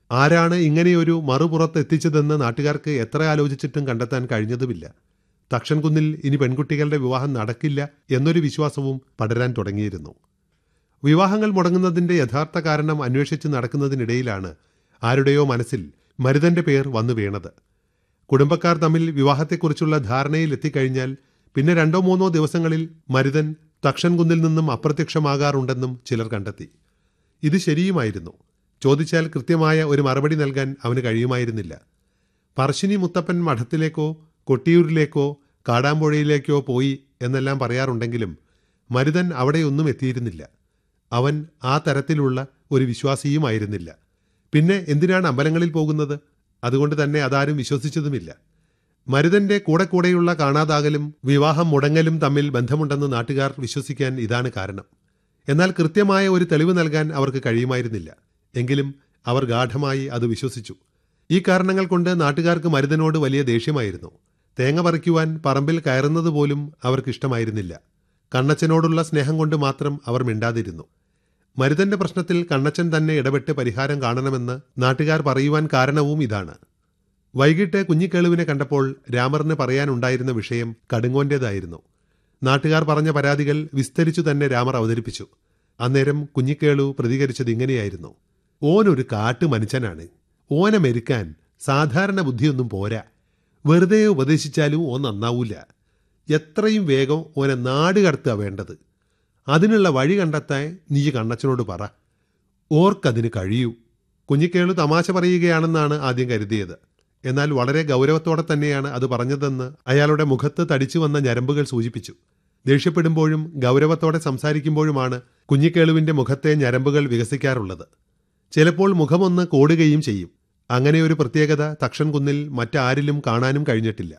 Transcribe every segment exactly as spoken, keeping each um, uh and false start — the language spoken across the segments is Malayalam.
ആരാണ് ഇങ്ങനെയൊരു മറുപുറത്ത് എത്തിച്ചതെന്ന് നാട്ടുകാർക്ക് എത്ര ആലോചിച്ചിട്ടും കണ്ടെത്താൻ കഴിഞ്ഞതുമില്ല. തക്ഷൻകുന്നിൽ ഇനി പെൺകുട്ടികളുടെ വിവാഹം നടക്കില്ല എന്നൊരു വിശ്വാസവും പടരാൻ തുടങ്ങിയിരുന്നു. വിവാഹങ്ങൾ മുടങ്ങുന്നതിന്റെ യഥാർത്ഥ കാരണം അന്വേഷിച്ച് നടക്കുന്നതിനിടയിലാണ് ആരുടെയോ മനസ്സിൽ മരുതന്റെ പേർ വന്നു വീണത്. കുടുംബക്കാർ തമ്മിൽ വിവാഹത്തെക്കുറിച്ചുള്ള ധാരണയിൽ എത്തിക്കഴിഞ്ഞാൽ പിന്നെ രണ്ടോ മൂന്നോ ദിവസങ്ങളിൽ മരുതൻ തക്ഷൻകുന്നിൽ നിന്നും അപ്രത്യക്ഷമാകാറുണ്ടെന്നും ചിലർ കണ്ടെത്തി. ഇത് ശരിയുമായിരുന്നു. ചോദിച്ചാൽ കൃത്യമായ ഒരു മറുപടി നൽകാൻ അവന് കഴിയുമായിരുന്നില്ല. പറശ്ശിനി മുത്തപ്പൻ മഠത്തിലേക്കോ കൊട്ടിയൂരിലേക്കോ കാടാമ്പുഴയിലേക്കോ പോയി എന്നെല്ലാം പറയാറുണ്ടെങ്കിലും മരുതൻ അവിടെയൊന്നും എത്തിയിരുന്നില്ല. അവൻ ആ തരത്തിലുള്ള ഒരു വിശ്വാസിയുമായിരുന്നില്ല. പിന്നെ എന്തിനാണ് അമ്പലങ്ങളിൽ പോകുന്നത്? അതുകൊണ്ട് തന്നെ അതാരും വിശ്വസിച്ചതുമില്ല. മരുതന്റെ കൂടെ കൂടെയുള്ള കാണാതാകലും വിവാഹം മുടങ്ങലും തമ്മിൽ ബന്ധമുണ്ടെന്ന് നാട്ടുകാർ വിശ്വസിക്കാൻ ഇതാണ് കാരണം. എന്നാൽ കൃത്യമായ ഒരു തെളിവ് നൽകാൻ അവർക്ക് കഴിയുമായിരുന്നില്ല. എങ്കിലും അവർ ഗാഢമായി അത് വിശ്വസിച്ചു. ഈ കാരണങ്ങൾ കൊണ്ട് നാട്ടുകാർക്ക് മരുതനോട് വലിയ ദേഷ്യമായിരുന്നു. തേങ്ങ പറിക്കുവാൻ പറമ്പിൽ കയറുന്നത് പോലും അവർക്കിഷ്ടമായിരുന്നില്ല. കണ്ണച്ചനോടുള്ള സ്നേഹം കൊണ്ട് മാത്രം അവർ മിണ്ടാതിരുന്നു. മരുതന്റെ പ്രശ്നത്തിൽ കണ്ണച്ചൻ തന്നെ ഇടപെട്ട് പരിഹാരം കാണണമെന്ന് നാട്ടുകാർ പറയുവാൻ കാരണവും ഇതാണ്. വൈകിട്ട് കുഞ്ഞിക്കേളുവിനെ കണ്ടപ്പോൾ രാമറിന് പറയാനുണ്ടായിരുന്ന വിഷയം കടുങ്ങോന്റേതായിരുന്നു. നാട്ടുകാർ പറഞ്ഞ പരാതികൾ വിസ്തരിച്ചു തന്നെ രാമർ അവതരിപ്പിച്ചു. അന്നേരം കുഞ്ഞിക്കേളു പ്രതികരിച്ചത് ഇങ്ങനെയായിരുന്നു: ഓനൊരു കാട്ടു മനുഷ്യനാണ്. ഓനെ മെരുക്കാൻ സാധാരണ ബുദ്ധിയൊന്നും പോരാ. വെറുതെ ഉപദേശിച്ചാലും ഓൻ നന്നാവൂല. എത്രയും വേഗം ഓനെ നാട് കടത്തുക വേണ്ടത്. അതിനുള്ള വഴി കണ്ടെത്താൻ നീ കണ്ണച്ചനോട് പറ. ഓർക്കതിന് കഴിയൂ. കുഞ്ഞിക്കേളു തമാശ പറയുകയാണെന്നാണ് ആദ്യം കരുതിയത്. എന്നാൽ വളരെ ഗൗരവത്തോടെ തന്നെയാണ് അത് പറഞ്ഞതെന്ന് അയാളുടെ മുഖത്ത് തടിച്ചു വന്ന ഞരമ്പുകൾ സൂചിപ്പിച്ചു. ദേഷ്യപ്പെടുമ്പോഴും ഗൗരവത്തോടെ സംസാരിക്കുമ്പോഴുമാണ് കുഞ്ഞിക്കേളുവിന്റെ മുഖത്തെ ഞരമ്പുകൾ വികസിക്കാറുള്ളത്. ചിലപ്പോൾ മുഖമൊന്ന് കോടുകയും ചെയ്യും. അങ്ങനെയൊരു പ്രത്യേകത തക്ഷൻകുന്നിൽ മറ്റാരിലും കാണാനും കഴിഞ്ഞിട്ടില്ല.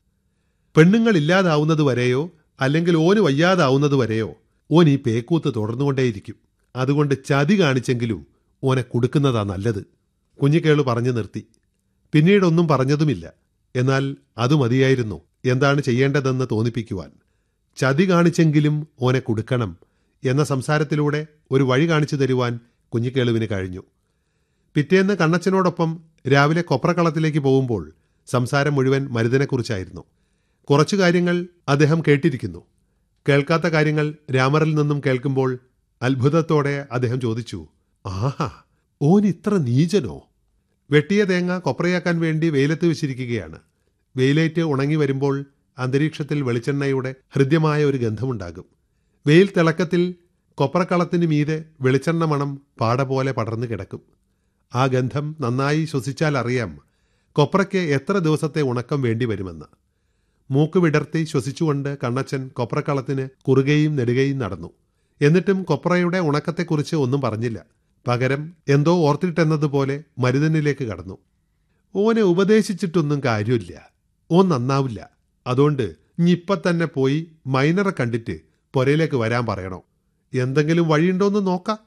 പെണ്ണുങ്ങളില്ലാതാവുന്നതുവരെയോ അല്ലെങ്കിൽ ഓന് വയ്യാതാവുന്നതുവരെയോ ഓൻ ഈ പേക്കൂത്ത് തുടർന്നുകൊണ്ടേയിരിക്കും. അതുകൊണ്ട് ചതി കാണിച്ചെങ്കിലും ഓനെ കൊടുക്കുന്നതാ നല്ലത്. കുഞ്ഞിക്കേളു പറഞ്ഞു നിർത്തി. പിന്നീടൊന്നും പറഞ്ഞതുമില്ല. എന്നാൽ അത് മതിയായിരുന്നു എന്താണ് ചെയ്യേണ്ടതെന്ന് തോന്നിപ്പിക്കുവാൻ. ചതി കാണിച്ചെങ്കിലും ഓനെ കൊടുക്കണം എന്ന സംസാരത്തിലൂടെ ഒരു വഴി കാണിച്ചു തരുവാൻ കുഞ്ഞിക്കേളുവിന് കഴിഞ്ഞു. പിറ്റേന്ന് കണ്ണച്ചനോടൊപ്പം രാവിലെ കൊപ്രക്കളത്തിലേക്ക് പോകുമ്പോൾ സംസാരം മുഴുവൻ മരുതനെക്കുറിച്ചായിരുന്നു. കുറച്ചു കാര്യങ്ങൾ അദ്ദേഹം കേട്ടിരിക്കുന്നു. കേൾക്കാത്ത കാര്യങ്ങൾ രാമറിൽ നിന്നും കേൾക്കുമ്പോൾ അത്ഭുതത്തോടെ അദ്ദേഹം ചോദിച്ചു: ആഹാ, ഓൻ ഇത്ര നീചനോ? വെട്ടിയ തേങ്ങ കൊപ്രയാക്കാൻ വേണ്ടി വെയിലത്ത് വെച്ചിരിക്കുകയാണ്. വെയിലേറ്റ് ഉണങ്ങി വരുമ്പോൾ അന്തരീക്ഷത്തിൽ വെളിച്ചെണ്ണയുടെ ഹൃദ്യമായ ഒരു ഗന്ധമുണ്ടാകും. വെയിൽ തിളക്കത്തിൽ കൊപ്രക്കളത്തിന് മീതെ വെളിച്ചെണ്ണ മണം പാട പോലെ പടർന്നു കിടക്കും. ആ ഗന്ധം നന്നായി ശ്വസിച്ചാൽ അറിയാം കൊപ്രയ്ക്ക് എത്ര ദിവസത്തെ ഉണക്കം വേണ്ടി വരുമെന്ന്. മൂക്ക് വിടർത്തി ശ്വസിച്ചുകൊണ്ട് കണ്ണച്ചൻ കൊപ്രക്കളത്തിന് കുറുകയും നെടുകയും നടന്നു. എന്നിട്ടും കൊപ്രയുടെ ഉണക്കത്തെക്കുറിച്ച് ഒന്നും പറഞ്ഞില്ല. പകരം എന്തോ ഓർത്തിട്ടെന്നതുപോലെ മരുതനിലേക്ക് കടന്നു. ഓനെ ഉപദേശിച്ചിട്ടൊന്നും കാര്യമില്ല. ഓൻ നന്നാവില്ല. അതുകൊണ്ട് ഇനിയിപ്പം തന്നെ പോയി മൈനറെ കണ്ടിട്ട് പുരയിലേക്ക് വരാൻ പറയണോ? എന്തെങ്കിലും വഴിയുണ്ടോയെന്ന് നോക്കാം.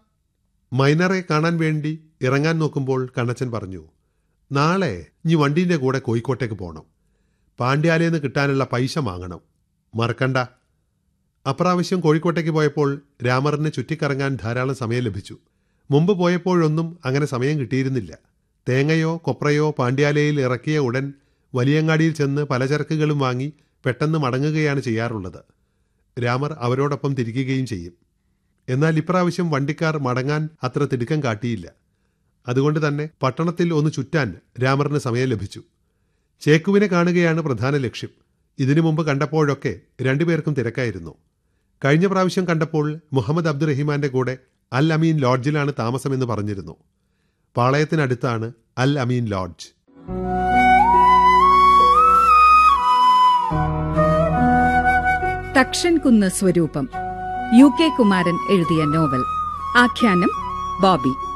മൈനറെ കാണാൻ വേണ്ടി ഇറങ്ങാൻ നോക്കുമ്പോൾ കണ്ണച്ചൻ പറഞ്ഞു: നാളെ ഇനി വണ്ടീൻ്റെ കൂടെ കോഴിക്കോട്ടേക്ക് പോകണം. പാണ്ഡ്യാലേന്ന് കിട്ടാനുള്ള പൈസ വാങ്ങണം. മറക്കണ്ട. അപ്രാവശ്യം കോഴിക്കോട്ടേക്ക് പോയപ്പോൾ രാമറിന് ചുറ്റിക്കറങ്ങാൻ ധാരാളം സമയം ലഭിച്ചു. മുമ്പ് പോയപ്പോഴൊന്നും അങ്ങനെ സമയം കിട്ടിയിരുന്നില്ല. തേങ്ങയോ കൊപ്രയോ പാണ്ഡ്യാലയിൽ ഇറക്കിയ ഉടൻ വലിയങ്ങാടിയിൽ ചെന്ന് പലചരക്കുകളും വാങ്ങി പെട്ടെന്ന് മടങ്ങുകയാണ് ചെയ്യാറുള്ളത്. രാമർ അവരോടൊപ്പം തിരിക്കുകയും ചെയ്യും. എന്നാൽ ഇപ്രാവശ്യം വണ്ടിക്കാർ മടങ്ങാൻ അത്ര തിടുക്കം കാട്ടിയില്ല. അതുകൊണ്ട് തന്നെ പട്ടണത്തിൽ ഒന്ന് ചുറ്റാൻ രാമറിന് സമയം ലഭിച്ചു. ചേക്കുവിനെ കാണുകയാണ് പ്രധാന ലക്ഷ്യം. ഇതിനു മുമ്പ് കണ്ടപ്പോഴൊക്കെ രണ്ടുപേർക്കും തിരക്കായിരുന്നു. കഴിഞ്ഞ പ്രാവശ്യം കണ്ടപ്പോൾ മുഹമ്മദ് അബ്ദുറഹിമാന്റെ കൂടെ അൽ അമീൻ ലോഡ്ജിലാണ് താമസമെന്ന് പറഞ്ഞിരുന്നു. പാളയത്തിനടുത്താണ് അൽ അമീൻ ലോഡ്ജ്. തക്ഷൻകുന്ന് സ്വരൂപം, യു കെ കുമാരൻ എഴുതിയ നോവൽ. ആഖ്യാനം ബോബി.